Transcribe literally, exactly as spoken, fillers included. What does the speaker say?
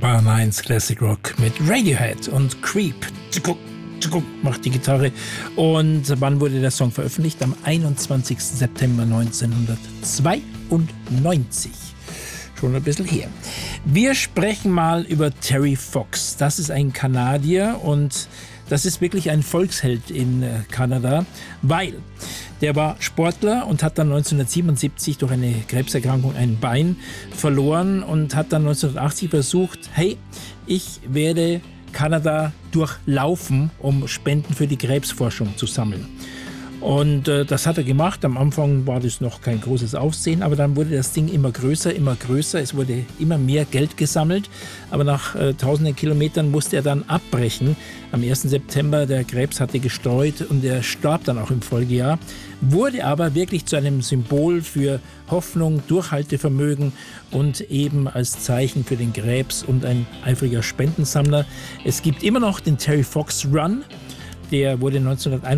Bayern eins Classic Rock mit Radiohead und Creep. Macht die Gitarre. Und wann wurde der Song veröffentlicht? Am einundzwanzigsten September neunzehnhundertzweiundneunzig. Schon ein bisschen her. Wir sprechen mal über Terry Fox. Das ist ein Kanadier und das ist wirklich ein Volksheld in Kanada, weil der war Sportler und hat dann neunzehnhundertsiebenundsiebzig durch eine Krebserkrankung ein Bein verloren und hat dann neunzehnhundertachtzig versucht, hey, ich werde Kanada durchlaufen, um Spenden für die Krebsforschung zu sammeln. Und äh, das hat er gemacht. Am Anfang war das noch kein großes Aufsehen, aber dann wurde das Ding immer größer, immer größer. Es wurde immer mehr Geld gesammelt, aber nach äh, tausenden Kilometern musste er dann abbrechen. Am ersten September, der Krebs hatte gestreut und er starb dann auch im Folgejahr, wurde aber wirklich zu einem Symbol für Hoffnung, Durchhaltevermögen und eben als Zeichen für den Krebs und ein eifriger Spendensammler. Es gibt immer noch den Terry Fox Run, der wurde neunzehnhunderteinundachtzig